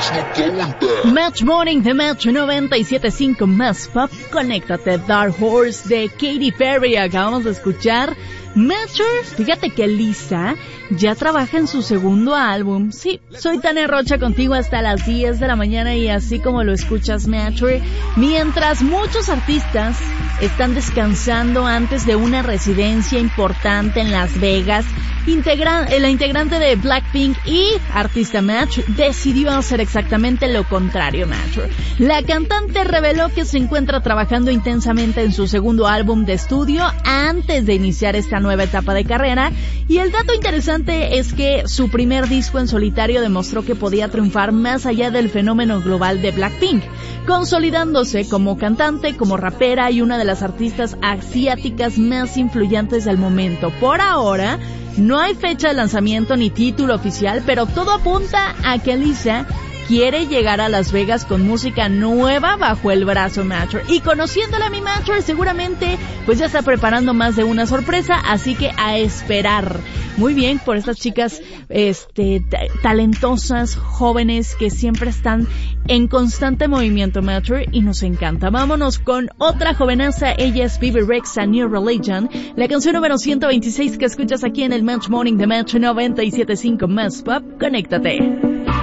Match Morning de Match 97.5 Más Pop. Conéctate. Dark Horse de Katy Perry. Acabamos de escuchar. Matcher, fíjate que Lisa ya trabaja en su segundo álbum. Sí, soy Tania Rocha contigo hasta las 10 de la mañana y así como lo escuchas, Matcher, mientras muchos artistas están descansando antes de una residencia importante en Las Vegas, la integrante de Blackpink y artista Match decidió hacer exactamente lo contrario. Matcher, la cantante reveló que se encuentra trabajando intensamente en su segundo álbum de estudio antes de iniciar esta nueva etapa de carrera, y el dato interesante es que su primer disco en solitario demostró que podía triunfar más allá del fenómeno global de Blackpink, consolidándose como cantante, como rapera y una de las artistas asiáticas más influyentes del momento. Por ahora no hay fecha de lanzamiento ni título oficial, pero todo apunta a que Lisa quiere llegar a Las Vegas con música nueva bajo el brazo, Matcher. Y conociéndola a mi Matcher, seguramente pues ya está preparando más de una sorpresa, así que a esperar. Muy bien por estas chicas talentosas, jóvenes, que siempre están en constante movimiento, Matcher, y nos encanta. Vámonos con otra jovenaza. Ella es Bebe Rexha, New Religion, la canción número 126 que escuchas aquí en el Match Morning de Match 97.5 Más Pop. Conéctate.